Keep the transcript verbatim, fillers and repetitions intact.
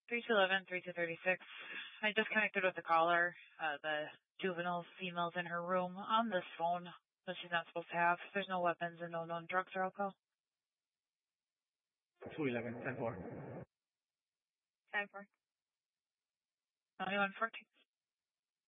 three two one one, three two three six. I just connected with the caller. Uh, the juvenile female's in her room on this phone that she's not supposed to have. There's no weapons and no known drugs or alcohol. two eleven, ten four. ten four. twenty-one fourteen.